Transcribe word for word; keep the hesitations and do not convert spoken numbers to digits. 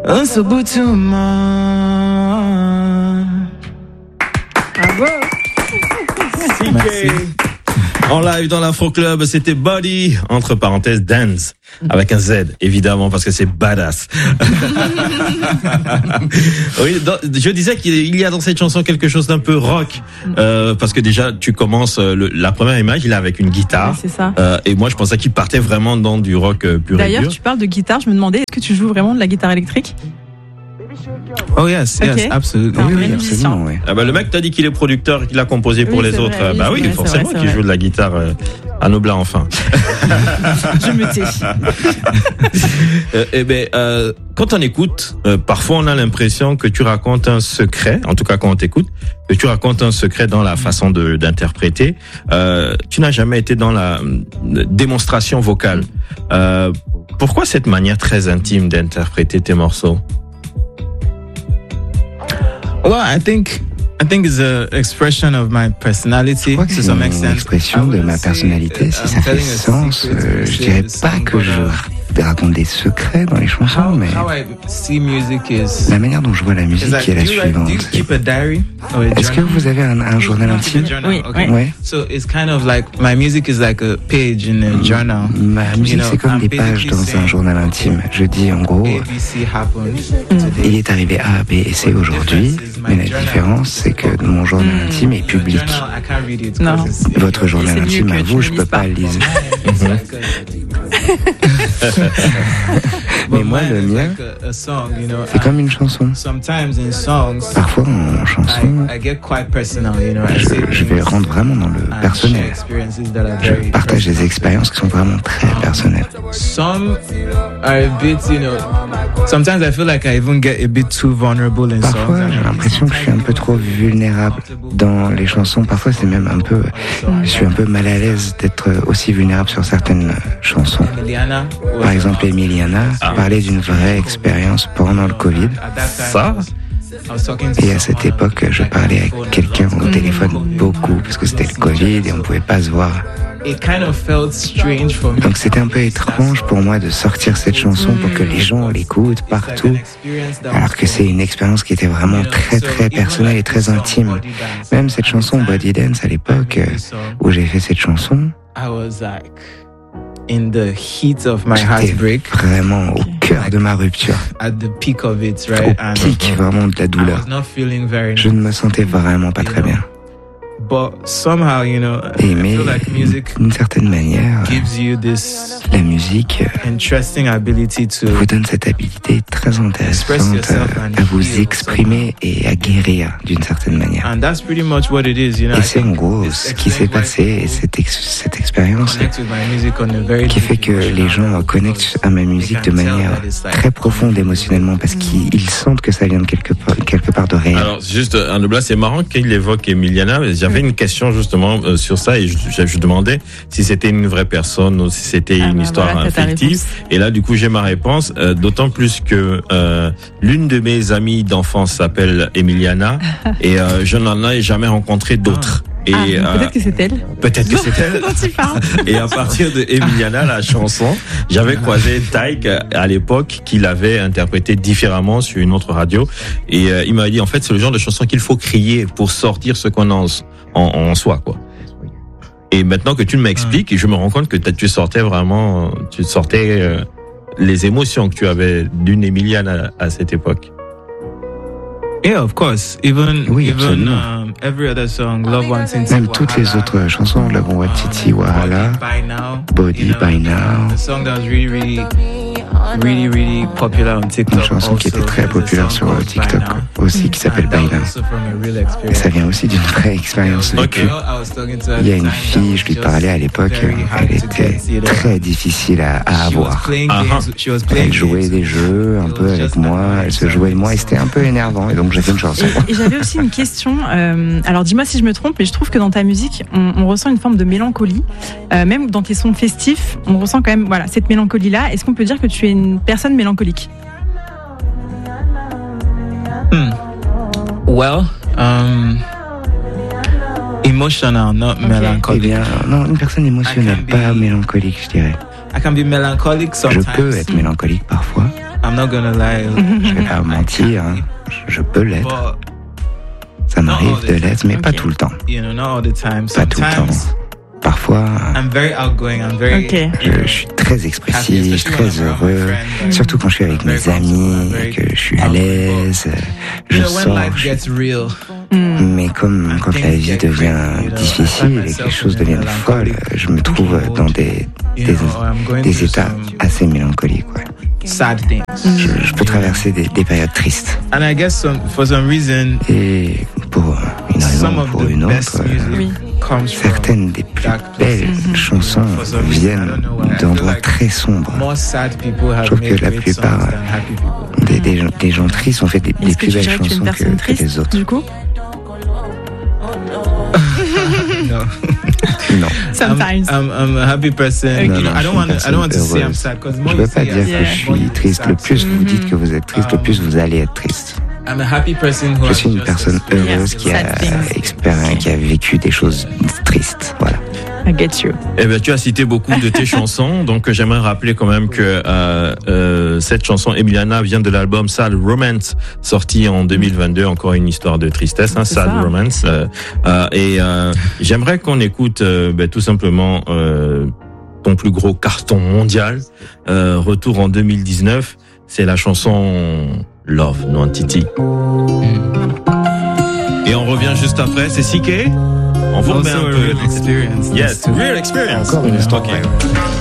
Unsubutu Bravo. Merci. En live dans l'Afro Club, c'était Body, entre parenthèses, Dance, avec un Z, évidemment, parce que c'est badass. Oui, dans, je disais qu'il y a dans cette chanson quelque chose d'un peu rock, euh, parce que déjà, tu commences, le, la première image, il est avec une guitare. Ouais, c'est ça. Euh, et moi, je pensais qu'il partait vraiment dans du rock euh, pur et D'ailleurs, dur. tu parles de guitare, je me demandais, est-ce que tu joues vraiment de la guitare électrique? Oh yes, Ok. yes, absolutely. Ah, Oui, oui, musicien. absolument, oui. Ah bah, le mec t'a dit qu'il est producteur, qu'il a composé pour Oui, les c'est autres. vrai, oui, bah c'est oui, vrai, c'est forcément vrai, c'est qu'il vrai. joue de la guitare euh, à Noblat enfin. Je me tais. Euh, eh ben, euh, quand on écoute, euh, parfois on a l'impression que tu racontes un secret, en tout cas quand on t'écoute, que tu racontes un secret dans la façon de, d'interpréter. Euh, tu n'as jamais été dans la euh, démonstration vocale. Euh, pourquoi cette manière très intime d'interpréter tes morceaux? Well, I think I think it's an expression of my personality Je crois que to c'est some une extent. expression de ma personnalité. Si ça fait sens, euh, je dirais pas que je raconte des secrets dans les chansons, How, mais how I see music is, la manière dont je vois la is musique like, est la do you, like, do you suivante. keep a diary or a Est-ce que journal? vous avez un, un journal You keep a intime? journal, Oui, okay. oui. Ouais. So it's kind of like my music is like a page in a journal. Ma musique, You know, c'est comme I'm des pages basically dans un saying, journal intime. Je dis en gros, A B C happened il today. est arrivé A, B et C aujourd'hui, mais la différence, c'est que mon journal intime est public. Journal, I can't read it Non. 'cause it's- Votre journal c'est mieux intime que à tu vous, le je peux lises pas pas. le lire. It's like a- Mais But moi, mine le is mien, like a- a song, you know, c'est comme une chanson. sometimes in songs, Parfois, en chanson, I, I get quite personal, you know. I je, say je vais things rendre vraiment dans le and share personnel. experiences that are Je very partage des personal. expériences qui sont vraiment très personnelles. Some are a bit, you know, sometimes I feel like I even get a bit too vulnerable in songs. Parfois, j'ai l'impression que je suis un peu trop vulnérable dans les chansons. Parfois, c'est même un peu, je suis un peu mal à l'aise d'être aussi vulnérable sur certaines chansons. Emiliana was- Par exemple, Emiliana parlait d'une vraie expérience pendant le Covid. At that time, Ça? I was talking to Et à cette someone époque, je parlais avec quelqu'un au téléphone beaucoup parce que c'était le Covid et on pouvait pas se voir. It kind of felt strange for me. Donc c'était un peu étrange pour moi de sortir cette chanson pour que les gens l'écoutent partout, alors que c'est une expérience qui était vraiment très très personnelle et très intime. Même cette chanson Body Dance à l'époque euh, où j'ai fait cette chanson, I was like in the heat of my j'étais heartbreak, vraiment au cœur de ma rupture, at the peak of it, au right? And pic vraiment de la I douleur. was not feeling very Je ne me sentais vraiment pas très bien. But somehow, you know, Et I mais feel like music d'une certaine manière, gives you this la musique euh, interesting ability to vous donne cette habilité très intéressante à, à vous exprimer et à guérir d'une certaine manière. and that's pretty much what it is, you know. Et I c'est en think gros this ce qui s'est explains why passé et cette, ex- cette expérience connect with my music on a very qui fait deep que les gens emotional connectent à ma musique de manière très profonde émotionnellement parce qu'ils ils sentent que ça vient de quelque part, quelque part de réel. Alors, juste, un Noblat, c'est marrant qu'il évoque Emiliana. J'avais une question justement euh, sur ça et je, je, je demandais si c'était une vraie personne ou si c'était Ah une bah histoire voilà, t'as ta fictive. réponse. Et là, du coup, j'ai ma réponse. Euh, d'autant plus que euh, l'une de mes amies d'enfance s'appelle Emiliana et euh, je n'en ai jamais rencontré d'autres. Et Ah, donc euh, peut-être que c'est elle. peut-être que c'est elle. Dont tu parles. Et à partir de Emiliana, la chanson, j'avais croisé Taïk à l'époque qui l'avait interprétée différemment sur une autre radio. Et euh, il m'a dit, en fait, c'est le genre de chanson qu'il faut crier pour sortir ce qu'on a en, en, en soi, quoi. Et maintenant que tu m'expliques, je me rends compte que tu sortais vraiment, tu sortais euh, les émotions que tu avais d'une Emiliana à, à cette époque. Yeah, of course. Even Oui, even absolument. um, every other song, Love Wantiti, Même toutes les autres chansons, Love Wantiti, Wahala, By Now, Body you know, by Now, the song that was really, really, really, really popular on TikTok. une chanson qui also. était très There's a populaire song sur called TikTok By Now. aussi qui s'appelle And that By was Now. also from a real Et experience. ça vient aussi d'une vraie expérience Ok. vécue. I was talking to her Il y a at the une time fille, that je lui was parlais à just l'époque, very hard elle to était get, you know. très difficile à, à She was avoir. playing Ah, games, she was playing Elle jouait games. des jeux un peu avec moi, elle se jouait de moi et c'était un peu énervant et donc j'ai fait une chanson. Et, et j'avais aussi une question. euh, alors dis-moi si je me trompe, mais je trouve que dans ta musique, on, on ressent une forme de mélancolie. Euh, même dans tes sons festifs, on ressent quand même voilà cette mélancolie-là. Est-ce qu'on peut dire que tu es une personne mélancolique? Hmm. Well, um, emotional, not Ok. Eh melancholic. bien, non, une personne émotionnelle, I can be- pas mélancolique, je dirais. I can be melancholic Je sometimes. peux être mélancolique parfois. I'm I'm not gonna lie. Je vais pas mentir, hein. je, je peux l'être. But Ça m'arrive de l'être, mais pas Ok. tout le temps. you know, not all the time. Pas tout le temps. Sometimes Parfois, I'm very outgoing. I'm very Ok. je, je suis très expressif, très heureux. Surtout quand je suis avec mes amis, et que je suis à l'aise, je You know, when sors. life je- gets real, Mm. Mais comme quand la vie devient difficile et que les choses deviennent folles, je me trouve dans des, you des, know, or I'm going des through états some assez mélancoliques. Ouais. sad things. Je, je peux traverser des, des périodes tristes. And I guess some, for some reason, Et pour une some raison ou of pour the une best autre, music Oui. comes from certaines des plus dark belles places. chansons For some reason, I viennent don't know why. I feel d'endroits like très sombres. more sad people have trouve made que la great plupart, songs than happy people. Des, des, gens, des gens tristes ont fait des, des Est-ce que plus tu belles dirais que tu es une chansons que, personne que triste, les autres. du coup? No. Non. Sometimes. I'm, I'm, I'm a happy person. Okay. You know, Non, I non, don't want je to. suis I don't want to une say I'm personne sad because Je more ne you veux pas say dire I'm Yeah. que sad, je more suis you triste. Le sad. plus vous dites Mhm. que vous êtes triste, le plus vous allez être triste. I'm a happy person who Je has suis une just personne experienced heureuse qui a, Sad things. expéri- qui a vécu des choses tristes. Voilà. I get you. Eh ben, tu as cité beaucoup de tes chansons, donc euh, j'aimerais rappeler quand même que euh, euh, cette chanson Emiliana vient de l'album Sad Romance, sorti en deux mille vingt-deux. Encore une histoire de tristesse, hein, C'est Sad ça. Romance. Euh, euh, et euh, j'aimerais qu'on écoute euh, ben, tout simplement euh, ton plus gros carton mondial, euh, retour en deux mille dix-neuf. C'est la chanson Love Nantiti. Et on revient juste après. C'est C K. On vous remet Also un a peu. real experience. Yes, real experience. Encore une It's histoire. talking.